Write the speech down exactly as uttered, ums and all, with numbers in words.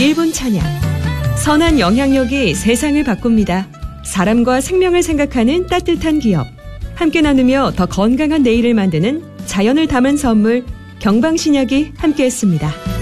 일 분 찬양. 선한 영향력이 세상을 바꿉니다. 사람과 생명을 생각하는 따뜻한 기업. 함께 나누며 더 건강한 내일을 만드는 자연을 담은 선물 경방신약이 함께했습니다.